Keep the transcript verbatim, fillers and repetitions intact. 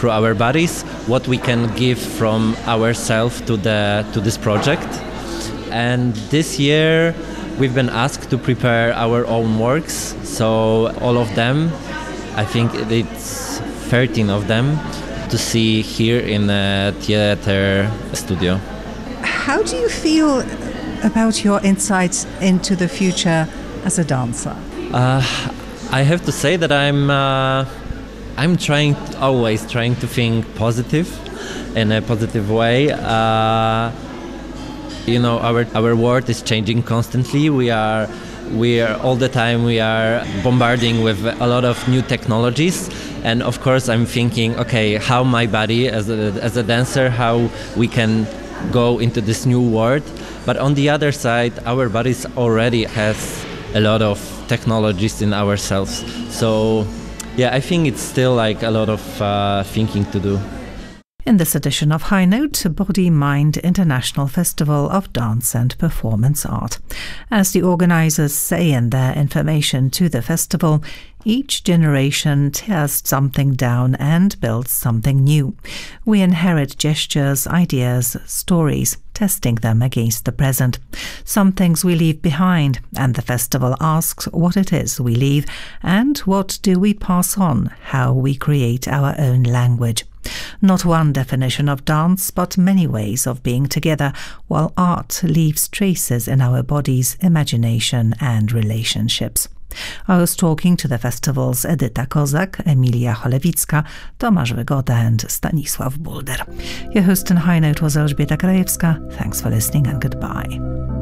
through our bodies what we can give from ourselves to the to this project. And this year we've been asked to prepare our own works, so all of them, I think it's thirteen of them, to see here in the theater studio. How do you feel about your insights into the future as a dancer? Uh, I have to say that I'm uh, I'm trying always trying to think positive, in a positive way. Uh, you know, our our world is changing constantly. We are we are all the time we are bombarding with a lot of new technologies, and of course I'm thinking, okay, how my body as a as a dancer, how we can go into this new world. But on the other side, our bodies already has a lot of technologies in ourselves. So yeah, I think it's still like a lot of uh, thinking to do. In this edition of High Note, Body Mind International Festival of Dance and Performance Art. As the organisers say in their information to the festival, each generation tears something down and builds something new. We inherit gestures, ideas, stories, testing them against the present. Some things we leave behind, and the festival asks what it is we leave and what do we pass on, how we create our own language. Not one definition of dance, but many ways of being together, while art leaves traces in our bodies, imagination and relationships. I was talking to the festival's Edyta Kozak, Emilia Cholewicka, Tomasz Wygoda and Stanisław Bulder. Your host in High Note was Elżbieta Krajewska. Thanks for listening and goodbye.